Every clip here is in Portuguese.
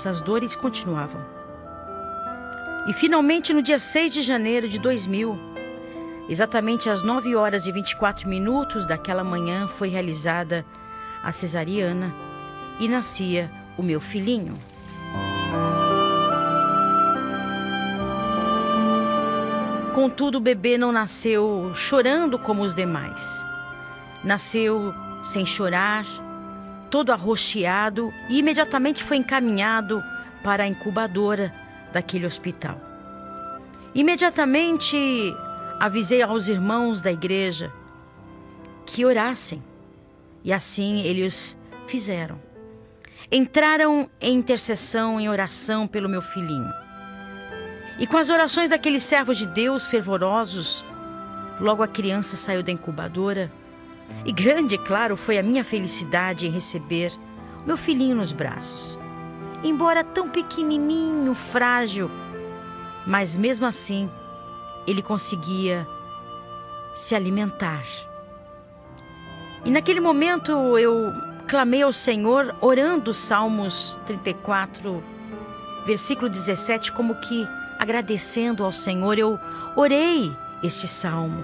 mas as dores continuavam. E finalmente, no dia 6 de janeiro de 2000, exatamente às 9h24 daquela manhã, foi realizada a cesariana e nascia o meu filhinho. Contudo, o bebê não nasceu chorando como os demais. Nasceu sem chorar, todo arroxeado, e imediatamente foi encaminhado para a incubadora daquele hospital. Imediatamente avisei aos irmãos da igreja que orassem, e assim eles fizeram. Entraram em intercessão, em oração pelo meu filhinho. E com as orações daqueles servos de Deus fervorosos, logo a criança saiu da incubadora. E grande, claro, foi a minha felicidade em receber meu filhinho nos braços. Embora tão pequenininho, frágil, mas mesmo assim, ele conseguia se alimentar. E naquele momento eu clamei ao Senhor, orando Salmos 34, versículo 17, como que agradecendo ao Senhor, eu orei este salmo.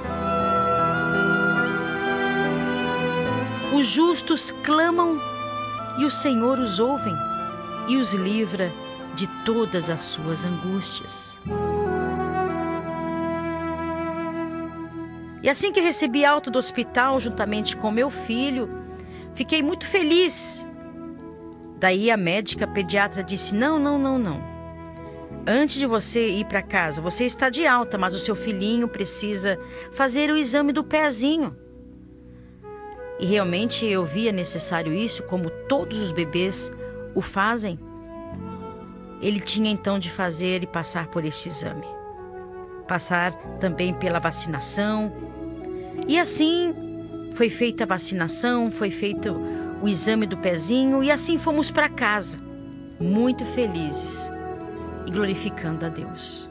Os justos clamam e o Senhor os ouve e os livra de todas as suas angústias. E assim que recebi alta do hospital, juntamente com meu filho, fiquei muito feliz. Daí a médica pediatra disse, não. Antes de você ir para casa, você está de alta, mas o seu filhinho precisa fazer o exame do pezinho. E realmente eu via necessário isso, como todos os bebês o fazem. Ele tinha então de fazer e passar por este exame. Passar também pela vacinação. E assim foi feita a vacinação, foi feito o exame do pezinho e assim fomos para casa, muito felizes e glorificando a Deus.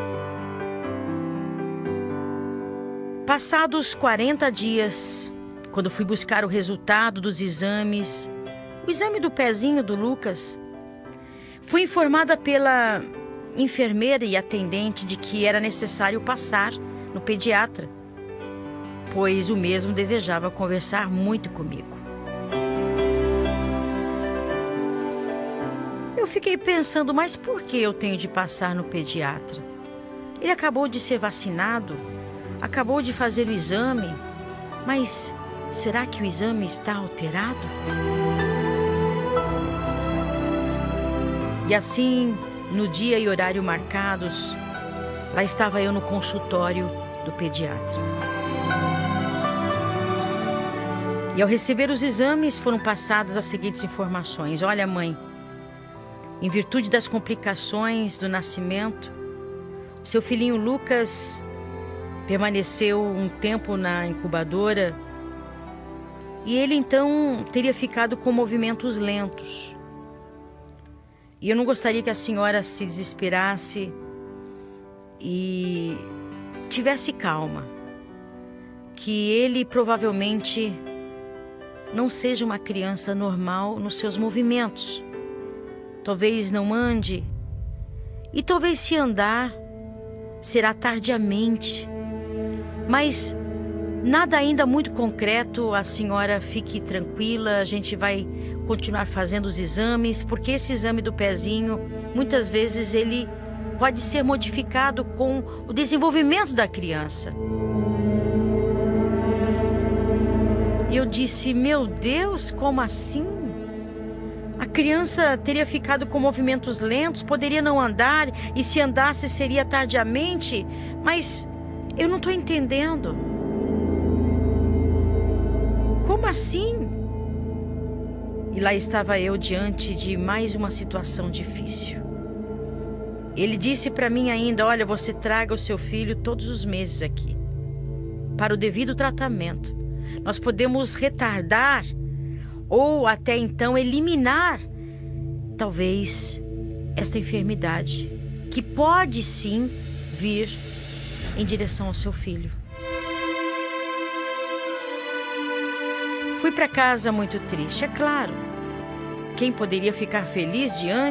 Passados 40 dias, quando fui buscar o resultado dos exames, o exame do pezinho do Lucas, fui informada pela enfermeira e atendente de que era necessário passar no pediatra, pois o mesmo desejava conversar muito comigo. Eu fiquei pensando, mas por que eu tenho de passar no pediatra? Ele acabou de ser vacinado, acabou de fazer o exame, mas será que o exame está alterado? E assim, no dia e horário marcados, lá estava eu no consultório do pediatra. E ao receber os exames, foram passadas as seguintes informações. Olha, mãe, em virtude das complicações do nascimento, seu filhinho Lucas permaneceu um tempo na incubadora e ele então teria ficado com movimentos lentos. E eu não gostaria que a senhora se desesperasse e tivesse calma, que ele provavelmente não seja uma criança normal nos seus movimentos. Talvez não ande, e talvez se andar, será tardiamente. Mas nada ainda muito concreto, a senhora fique tranquila, a gente vai continuar fazendo os exames, porque esse exame do pezinho, muitas vezes ele pode ser modificado com o desenvolvimento da criança. E eu disse, meu Deus, como assim? A criança teria ficado com movimentos lentos, poderia não andar, e se andasse seria tardiamente, mas eu não estou entendendo. Como assim? E lá estava eu diante de mais uma situação difícil. Ele disse para mim ainda, olha, você traga o seu filho todos os meses aqui, para o devido tratamento. Nós podemos retardar ou até então eliminar, talvez, esta enfermidade, que pode sim vir em direção ao seu filho. Fui para casa muito triste, é claro. Quem poderia ficar feliz diante